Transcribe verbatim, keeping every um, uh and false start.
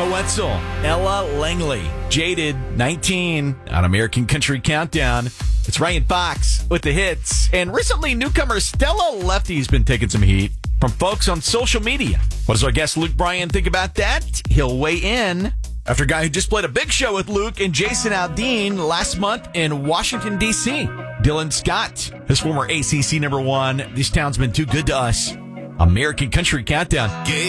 Wetzel, Ella Langley, Jaded, nineteen on American Country Countdown. It's Ryan Fox with the hits. And recently, newcomer Stella Lefty's been taking some heat from folks on social media. What does our guest Luke Bryan think about that? He'll weigh in after a guy who just played a big show with Luke and Jason Aldean last month in Washington, D C Dylan Scott, his former A C C number one. This town's been too good to us. American Country Countdown.